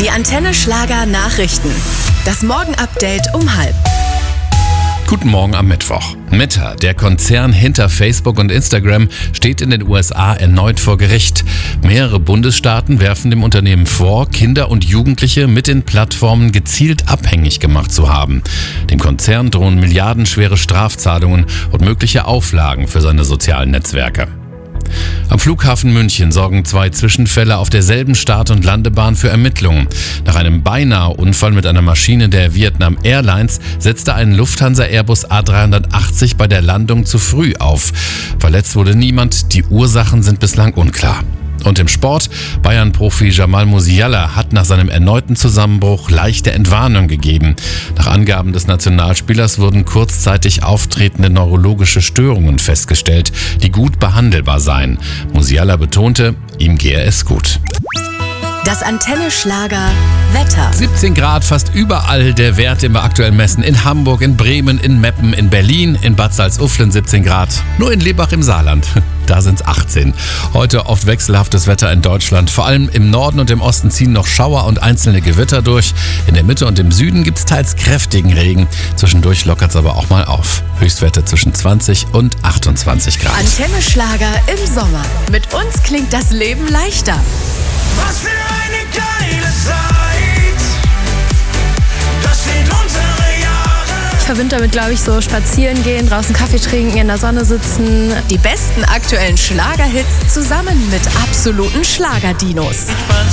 Die Antenne Schlager Nachrichten. Das Morgenupdate um 6:30. Guten Morgen am Mittwoch. Meta, der Konzern hinter Facebook und Instagram, steht in den USA erneut vor Gericht. Mehrere Bundesstaaten werfen dem Unternehmen vor, Kinder und Jugendliche mit den Plattformen gezielt abhängig gemacht zu haben. Dem Konzern drohen milliardenschwere Strafzahlungen und mögliche Auflagen für seine sozialen Netzwerke. Am Flughafen München sorgen 2 Zwischenfälle auf derselben Start- und Landebahn für Ermittlungen. Nach einem Beinahe-Unfall mit einer Maschine der Vietnam Airlines setzte ein Lufthansa-Airbus A380 bei der Landung zu früh auf. Verletzt wurde niemand, die Ursachen sind bislang unklar. Und im Sport, Bayern-Profi Jamal Musiala hat nach seinem erneuten Zusammenbruch leichte Entwarnung gegeben. Nach Angaben des Nationalspielers wurden kurzzeitig auftretende neurologische Störungen festgestellt, die gut behandelbar seien. Musiala betonte, ihm gehe es gut. Das Antenne Schlager Wetter. 17 Grad fast überall der Wert, den wir aktuell messen. In Hamburg, in Bremen, in Meppen, in Berlin, in Bad Salzuflen 17 Grad. Nur in Lebach im Saarland, da sind es 18. Heute oft wechselhaftes Wetter in Deutschland. Vor allem im Norden und im Osten ziehen noch Schauer und einzelne Gewitter durch. In der Mitte und im Süden gibt es teils kräftigen Regen. Zwischendurch lockert es aber auch mal auf. Höchstwerte zwischen 20 und 28 Grad. Antenne Schlager im Sommer. Mit uns klingt das Leben leichter. Was für eine geile Zeit, das sind unsere Jahre. Ich verbinde damit, glaube ich, so spazieren gehen, draußen Kaffee trinken, in der Sonne sitzen. Die besten aktuellen Schlagerhits zusammen mit absoluten Schlagerdinos.